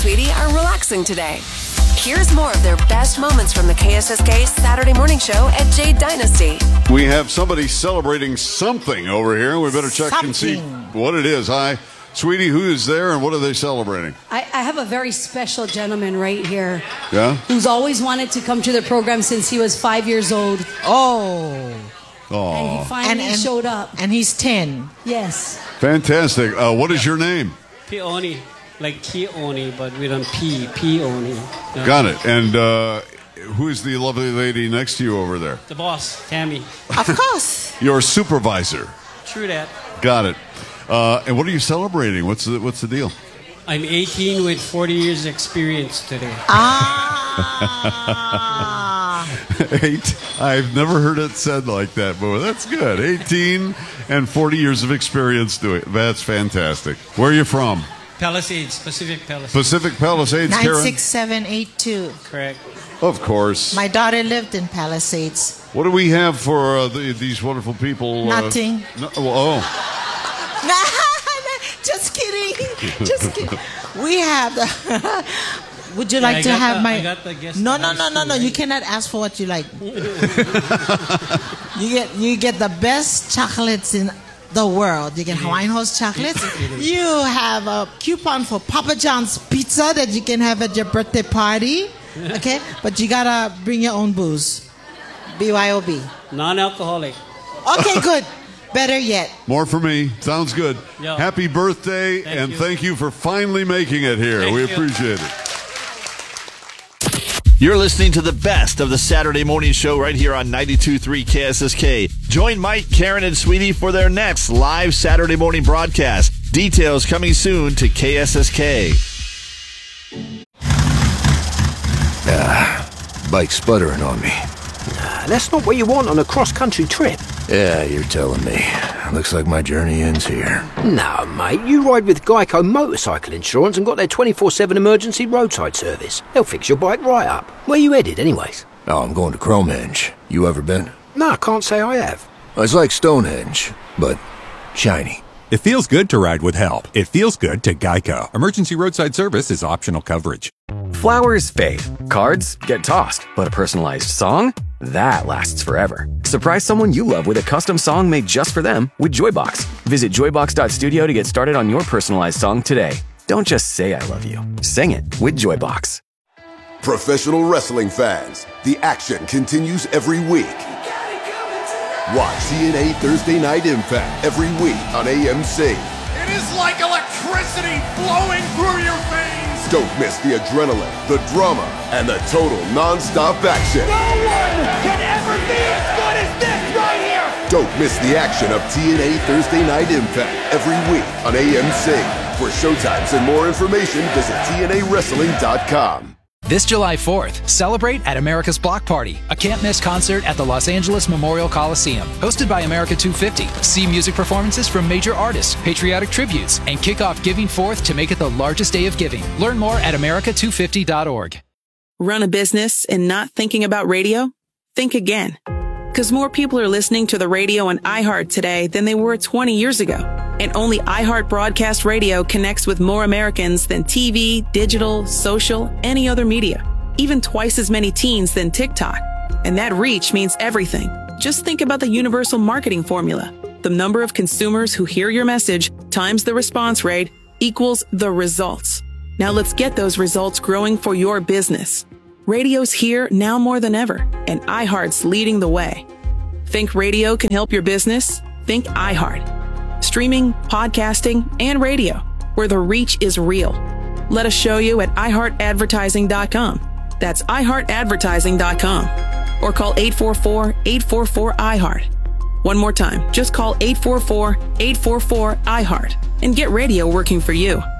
Sweetie are relaxing today. Here's more of their best moments from the KSSK Saturday Morning Show at Jade Dynasty. We have somebody celebrating something over here. We better check and see what it is. Hi, Sweetie, who is there and what are they celebrating? I have a very special gentleman right here. Yeah? Who's always wanted to come to the program since he was 5 years old. Oh. And he finally showed up. And he's 10. Yes. Fantastic. What is your name? Peony. Like Keone, but with a P. Peony. Yeah. Got it. And who is the lovely lady next to you over there? The boss, Tammy. Of course. Your supervisor. True that. Got it. And what are you celebrating? What's the deal? I'm 18 with 40 years experience today. I've never heard it said like that, but that's good. 18 and 40 years of experience doing it. That's fantastic. Where are you from? Palisades, Pacific Palisades. Pacific Palisades, Karen? 96782. Correct. Of course. My daughter lived in Palisades. What do we have for these wonderful people? Nothing. Just kidding. Just kidding. We have the... Would you like to have my... I got the guest. No. You cannot ask for what you like. You get the best chocolates in the world. You get Hawaiian Host chocolates. You have a coupon for Papa John's pizza that you can have at your birthday party. Okay? But you gotta bring your own booze. BYOB. Non-alcoholic. Okay, good. Better yet. More for me. Sounds good. Yeah. Happy birthday, thank you for finally making it here. We appreciate it. You're listening to the best of the Saturday Morning Show right here on 92.3 KSSK. Join Mike, Karen, and Sweetie for their next live Saturday morning broadcast. Details coming soon to KSSK. Bike's sputtering on me. That's not what you want on a cross-country trip. Yeah, you're telling me. Looks like my journey ends here. No, mate, you ride with Geico Motorcycle Insurance and got their 24/7 emergency roadside service. They'll fix your bike right up. Where you headed, anyways? Oh, I'm going to Cromenge. You ever been? No, I can't say I have. It's like Stonehenge, but shiny. It feels good to ride with help. It feels good to Geico. Emergency roadside service is optional coverage. Flowers fade. Cards get tossed. But a personalized song? That lasts forever. Surprise someone you love with a custom song made just for them with Joybox. Visit joybox.studio to get started on your personalized song today. Don't just say I love you. Sing it with Joybox. Professional wrestling fans, the action continues every week. Watch TNA Thursday Night Impact every week on AMC. It is like electricity flowing through your veins. Don't miss the adrenaline, the drama, and the total non-stop action. No one can ever be as good as this right here. Don't miss the action of TNA Thursday Night Impact every week on AMC. For showtimes and more information, visit TNAWrestling.com. This July 4th, celebrate at America's Block Party, a can't-miss concert at the Los Angeles Memorial Coliseum. Hosted by America 250, see music performances from major artists, patriotic tributes, and kick off Giving Forth to make it the largest day of giving. Learn more at america250.org. Run a business and not thinking about radio? Think again. Because more people are listening to the radio on iHeart today than they were 20 years ago. And only iHeart Broadcast Radio connects with more Americans than TV, digital, social, any other media. Even twice as many teens than TikTok. And that reach means everything. Just think about the universal marketing formula. The number of consumers who hear your message times the response rate equals the results. Now let's get those results growing for your business. Radio's here now more than ever, and iHeart's leading the way. Think radio can help your business? Think iHeart. Streaming, podcasting, and radio, where the reach is real. Let us show you at iHeartAdvertising.com. That's iHeartAdvertising.com. Or call 844-844-iHeart. One more time, just call 844-844-iHeart and get radio working for you.